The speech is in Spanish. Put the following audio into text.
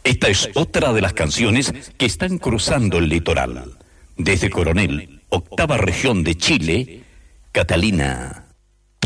Esta es otra de las canciones que están cruzando el litoral. Desde Coronel, octava región de Chile, Catalina.